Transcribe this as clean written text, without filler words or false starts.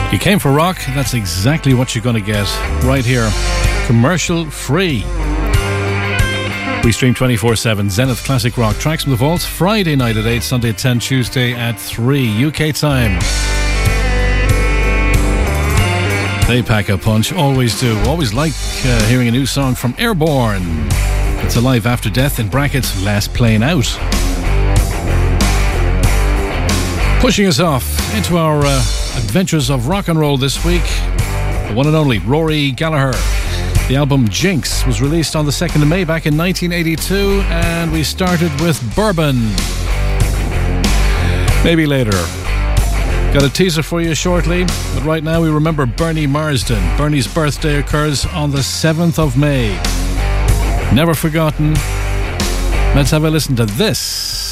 You came for rock, that's exactly what you're going to get right here. Commercial free. We stream 24/7 Zenith Classic Rock. Tracks from the vaults, Friday night at 8, Sunday at 10, Tuesday at 3 UK time. They pack a punch, always do. Always like hearing a new song from Airborne. It's Alive After Death, in brackets, Last Plane Out. Pushing us off into our adventures of rock and roll this week, the one and only Rory Gallagher. The album Jinx was released on the 2nd of May back in 1982, and we started with Bourbon. Maybe later. Got a teaser for you shortly, but right now we remember Bernie Marsden. Bernie's birthday occurs on the 7th of May. Never forgotten. Let's have a listen to this.